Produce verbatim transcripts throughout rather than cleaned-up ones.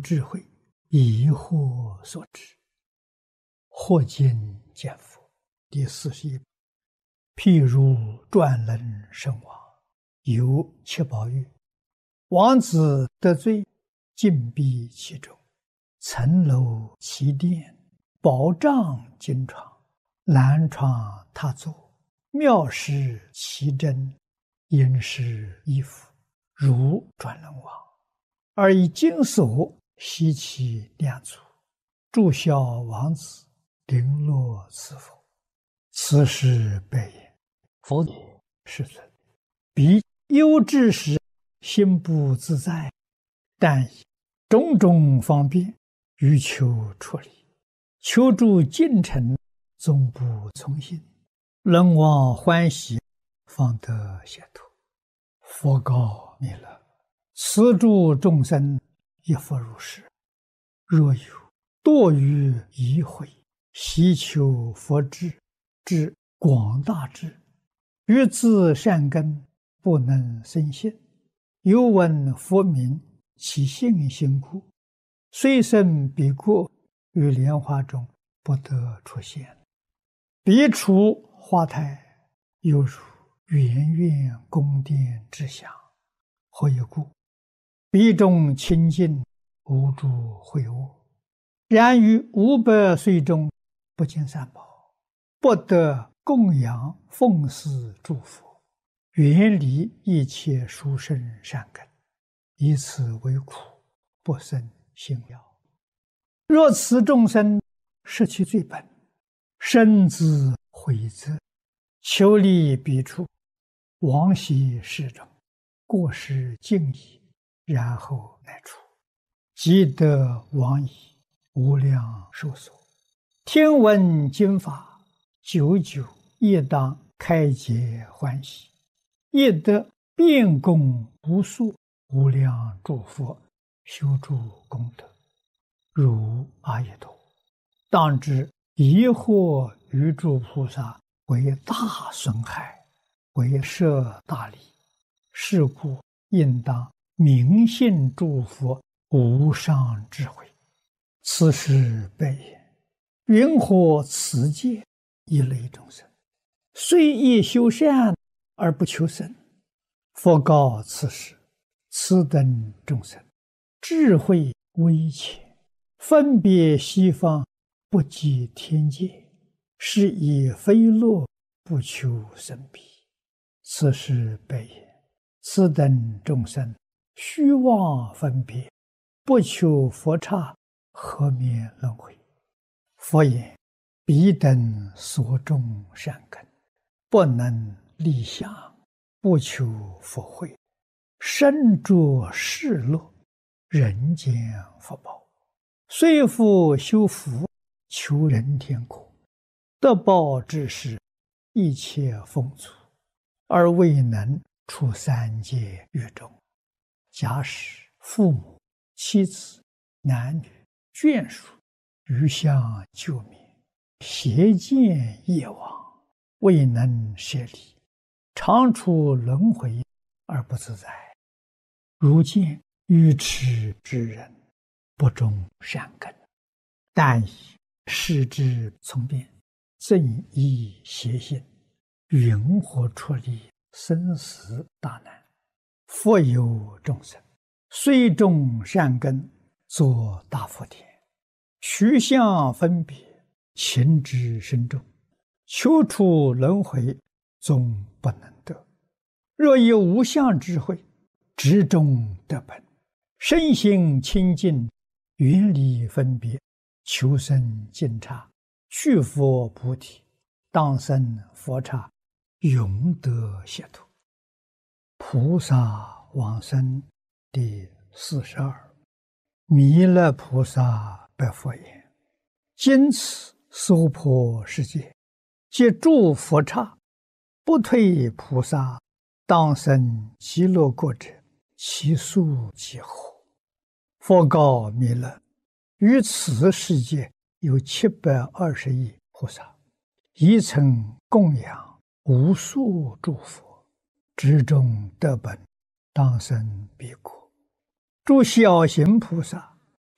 智慧，疑惑所致。或今见佛，第四十一。譬如转轮圣王，有七宝玉，王子得罪，禁闭其中，层楼其殿，宝帐金床，兰床榻座，妙施其珍，殷实衣服，如转轮王，而以金锁悉其两足，祝孝王子，绫罗赐福。此事备言。佛也，世尊，彼忧志时，心不自在，但以种种方便，欲求出离，求助近臣，终不从心。人王欢喜，方得解脱。佛告弥勒：此诸众生，亦复如是。若有堕于疑慧，希求佛智，至广大智，欲自善根，不能生信，又闻佛名，其信心故，虽生彼国，于莲花中不得出现。彼处花台，犹如圆圆宫殿之祥。何以故？彼中清净，无诸秽恶。然于五百岁中，不见三宝，不得供养奉祀诸佛，远离一切殊胜善根，以此为苦，不生信了。若此众生失其最本，深自悔责，求离彼处，往昔世中，过失尽已，然后乃出，即得往矣，无量寿所。听闻经法，久久亦当开解欢喜，亦得遍供无数无量诸佛，修诸功德，如阿逸多。当知疑惑于诸菩萨，为大损害，为摄大利。是故应当明信诸佛无上智慧。此事备言。云何此界一类众生，虽亦修善而不求生？佛告此事：此等众生，智慧微浅，分别西方，不及天界，是以非乐，不求生彼。此事备言。此等众生，虚妄分别，不求佛刹，何免轮回？佛言：彼等所种善根，不能立想，不求佛慧，身着世乐，人间福报，虽复修福，求人天国，得报之时，一切丰足，而未能出三界狱中。假使父母、妻子、男女、眷属余相救灭，邪见业往，未能舍离，常处轮回而不自在。如见愚痴之人，不种善根，但以视之从变，正依邪心，云何出离生死大难？复有众生，虽种善根，作大福田，取相分别，情之深重，求出轮回，终不能得。若以无相智慧，执中得本，身心清净，远离分别，求生净刹，去佛菩提，当生佛刹，永得解脱。菩萨往生第四十二。弥勒菩萨白佛言：今此娑婆世界，皆诸佛刹，不退菩萨，当生极乐国者，其数几何？佛告弥勒：于此世界有七百二十亿菩萨，一曾供养无数诸佛，执中得本，当生彼国。诸小行菩萨，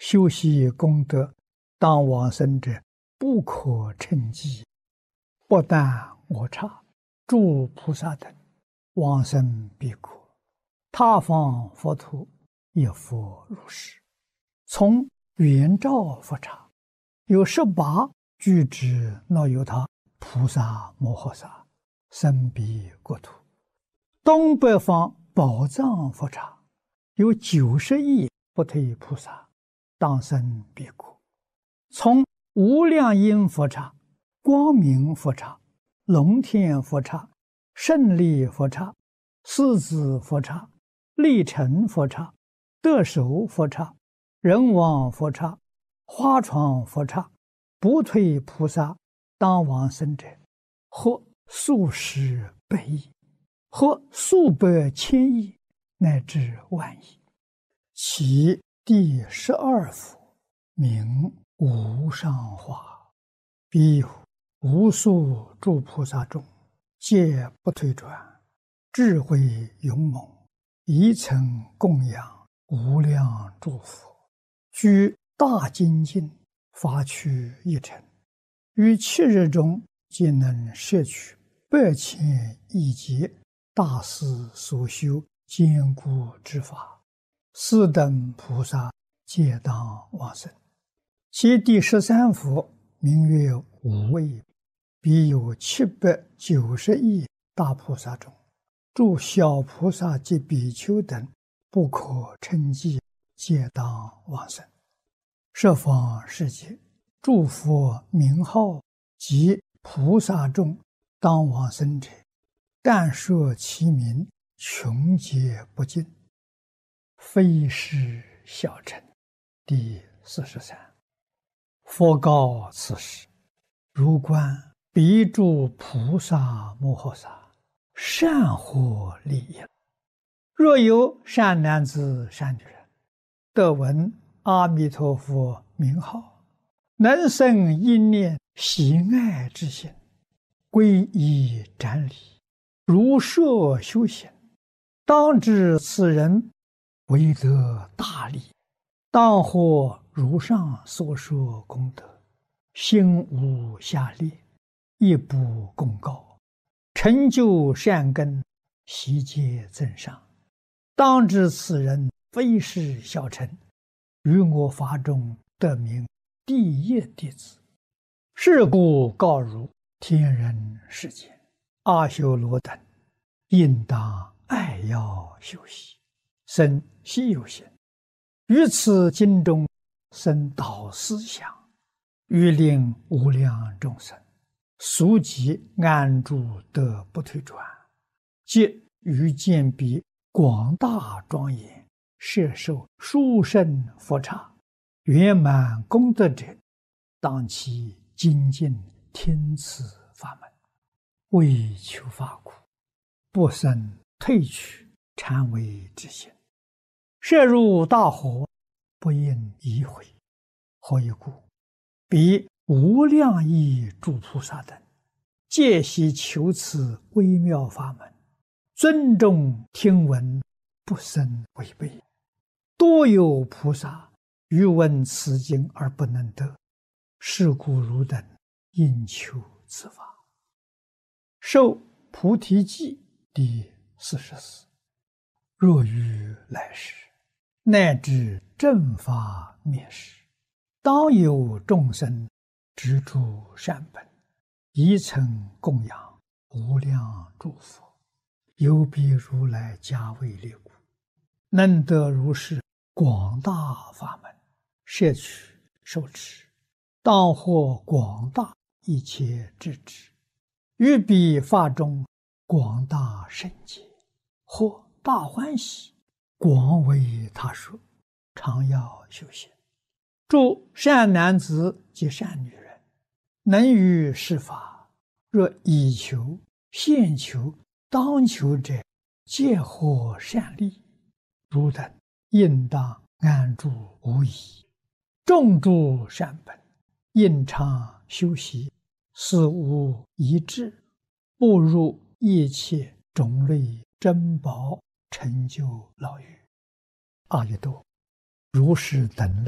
修习功德，当往生者不可称计。不但我刹、诸菩萨等往生必可，他方佛土亦复如是。从圆照佛刹，有十八具之那由他菩萨摩诃萨生彼国土。东北方宝藏佛刹，有九十亿不退菩萨当生彼国。从无量音佛刹、光明佛刹、龙天佛刹、胜利佛刹、狮子佛刹、力成佛刹、得手佛刹、人王佛刹、花床佛刹，不退菩萨当往生者，或数十百亿，或数百千亿，乃至万亿。其第十二佛名无上化，彼有无数诸菩萨中，皆不退转，智慧勇猛，一曾供养无量诸佛，居大精进，发趣一尘，于七日中皆能摄取百千亿劫大师所修坚固之法，斯等菩萨皆当往生。其第十三佛名曰无畏，彼有七百九十亿大菩萨中，诸小菩萨及比丘等不可称计，皆当往生。十方世界诸佛名号及菩萨众当往生者，但说其名，穷劫不尽，非是小乘。第四十三。佛告此时：如观彼诸菩萨摩诃萨，善获利益。若有善男子善女人，得闻阿弥陀佛名号，能生一念喜爱之心，皈依瞻礼，如设修行，当知此人为得大利，当获如上所说功德，心无下劣，亦不共高，成就善根，悉皆增上。当知此人非是小乘，于我法中得名第一弟子。是故告汝天人世间阿修罗等，应当爱要修习，生希有心，于此经中生导思想，欲令无量众生速即安住得不退转，即于见彼广大庄严，摄受殊胜佛刹，圆满功德者，当其精进听此法门，为求法苦，不生退去禅为之心，摄入大火，不应疑悔。何以故？彼无量亿诸菩萨等，皆悉求此微妙法门，尊重听闻，不生违背。多有菩萨欲闻此经而不能得，是故汝等应求此法。受菩提记第四十四。若于来世，乃至正法灭世，当有众生执诸善本，一曾供养无量诸佛，有彼如来加为列故，能得如是广大法门，摄取受持，当获广大一切智智，于彼法中广大圣解，或大欢喜，广为他说，常要修行。诸善男子及善女人，能于是法，若以求、现求、当求者，皆获善利。汝等应当安住无疑，众诸善本，应常修习，死无一致，步入一切种类珍宝，成就牢狱。阿逸多如是等类，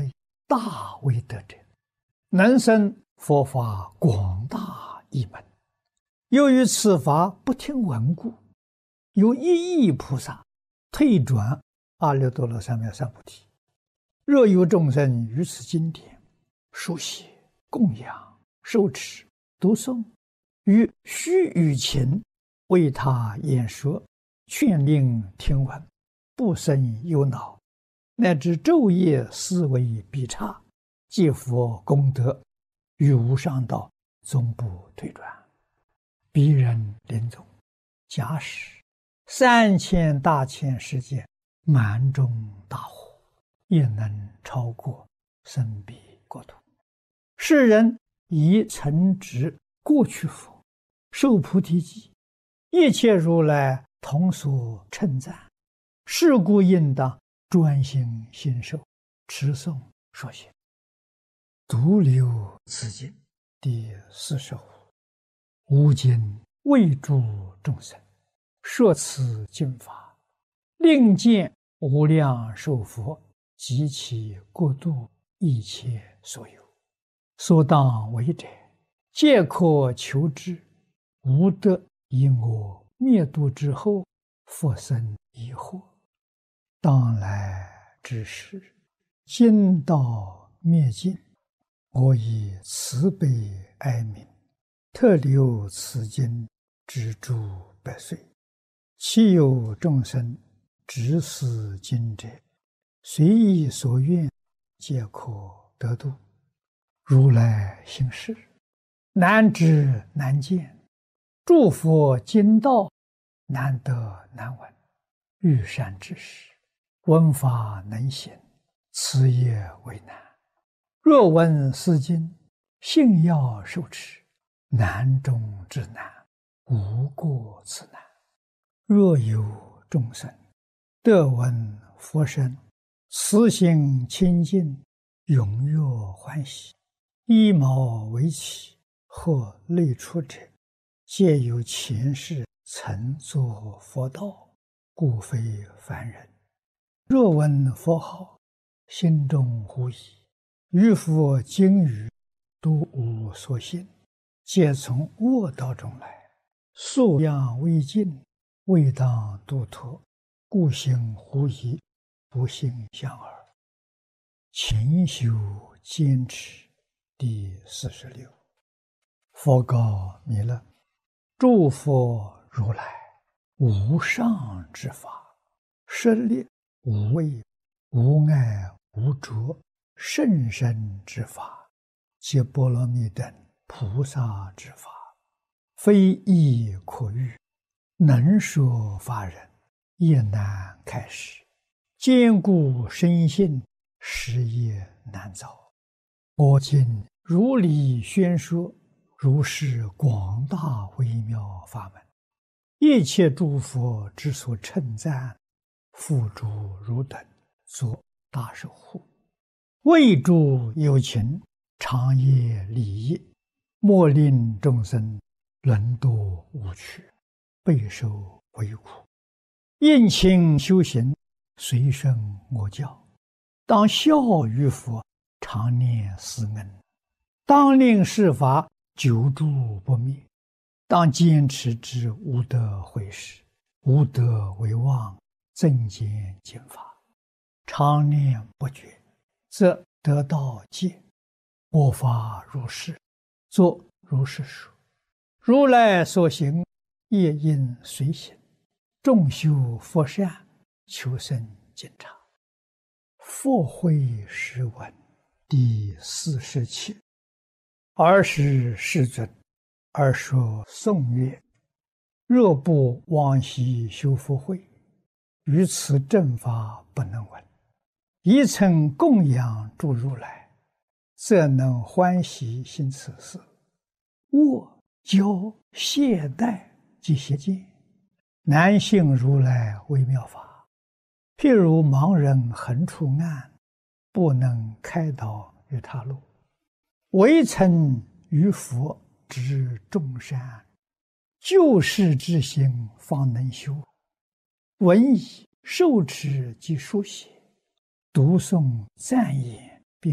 大威德者，能生佛法广大义门。由于此法不听闻故，有一亿菩萨退转阿耨多罗三藐三菩提。若有众生于此经典书写、供养、受持、读诵，于须臾前为他演说，劝令听闻，不生忧恼，乃至昼夜思维必差，皆佛功德，于无上道终不退转。彼人临终，假使三千大千世界满中大火，也能超过生彼国土。世人以曾植过去佛，受菩提记，一切如来同所称赞。是故应当专心信受，持诵说写。独留此经第四十五。吾今为诸众生说此经法，令见无量寿佛及其国度一切所有，所当为者，皆可求之。无得以我灭度之后，复生疑惑。当来之时，经道灭尽，我以慈悲哀悯，特留此经之诸百岁。其有众生执此经者，随意所愿，皆可得度。如来行事，难知难见，诸佛经道难得难闻。欲善知识，闻法能行，此也为难。若闻是经，信要受持，难中之难，无过此难。若有众生得闻佛声，慈心清净，踊跃欢喜，衣毛为起或类出者，皆有前世曾作佛道，故非凡人。若闻佛号，心中狐疑，于佛经语都无所信，皆从恶道中来，素养未尽，未当度脱，故行狐疑，不信相耳。勤修坚持第四十六。佛告弥勒：诸佛如来无上之法，舍利无畏无碍无着甚深之法，皆波罗蜜等菩萨之法，非易可喻，能说法人也难开示，坚固深信，实也难造。我今如理宣说，如是广大微妙法门，一切诸佛之所称赞，付诸汝等作大守护，为诸有情长夜利益，莫令众生沦堕无趣，备受为苦。应勤修行，随顺我教，当效于佛，常念思恩，当令是法久住不灭，当坚持之无得毁时，无得为忘，增减减法，常念不绝，则得道戒。我法如是，作如是说。如来所行，业应随行，众修佛善，求生净察。佛慧诗文第四十七。尔时世尊，而说颂曰：若不往昔修福慧，于此正法不能闻。一曾供养诸如来，则能欢喜行此事。我教懈怠及邪见，难信如来微妙法。譬如盲人横出岸，不能开导于他路。唯曾于佛知众善，救世之心方能修。闻已受持及书写，读诵赞言，